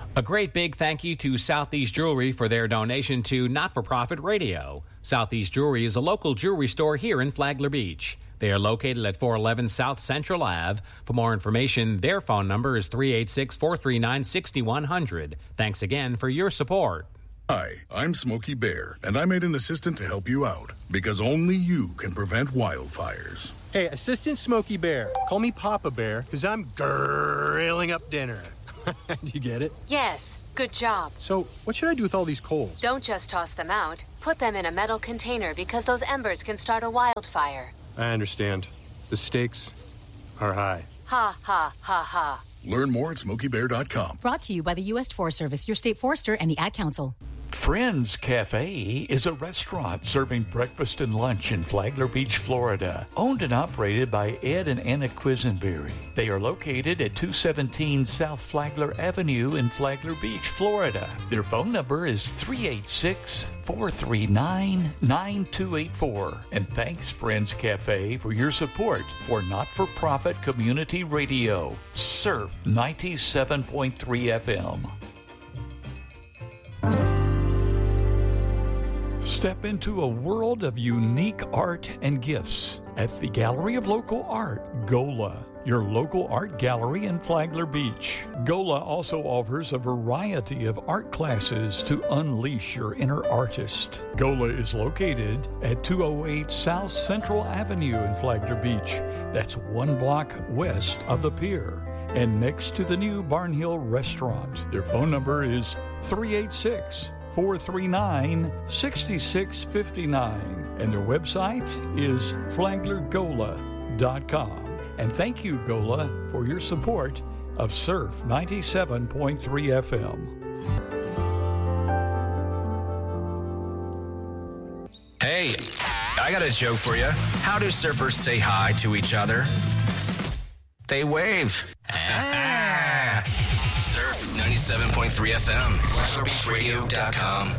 A great big thank you to Southeast Jewelry for their donation to Not-for-Profit Radio. Southeast Jewelry is a local jewelry store here in Flagler Beach. They are located at 411 South Central Ave. For more information, their phone number is 386-439-6100. Thanks again for your support. Hi, I'm Smokey Bear, and I made an assistant to help you out, because only you can prevent wildfires. Hey, Assistant Smokey Bear. Call me Papa Bear, because I'm grilling up dinner. Do you get it? Yes, good job. So, what should I do with all these coals? Don't just toss them out. Put them in a metal container because those embers can start a wildfire. I understand. The stakes are high. Ha, ha, ha, ha. Learn more at SmokeyBear.com. Brought to you by the U.S. Forest Service, your state forester, and the Ad Council. Friends Cafe is a restaurant serving breakfast and lunch in Flagler Beach, Florida. Owned and operated by Ed and Anna Quisenberry. They are located at 217 South Flagler Avenue in Flagler Beach, Florida. Their phone number is 386-439-9284. And thanks, Friends Cafe, for your support for not-for-profit community radio. Surf 97.3 FM. Step into a world of unique art and gifts at the Gallery of Local Art, GOLA, your local art gallery in Flagler Beach. GOLA also offers a variety of art classes to unleash your inner artist. GOLA is located at 208 South Central Avenue in Flagler Beach. That's 1 block west of the pier and next to the new Barnhill Restaurant. Their phone number is 386-439-6659, and their website is flaglergola.com. And thank you, Gola, for your support of Surf 97.3 FM. Hey, I got a joke for you. How do surfers say hi to each other? They wave. Surf 97.3 FM, FlaglerBeachRadio.com.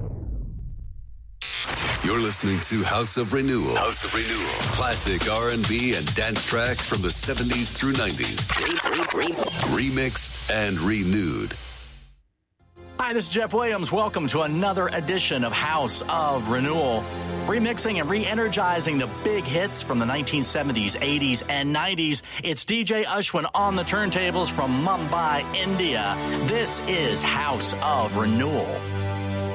You're listening to House of Renewal. House of Renewal. Classic R&B and dance tracks from the 70s through 90s. Remixed and renewed. Hi, this is Jeff Williams. Welcome to another edition of House of Renewal. Remixing and re-energizing the big hits from the 1970s, 80s, and 90s. It's DJ Ashwin on the turntables from Mumbai, India. This is House of Renewal.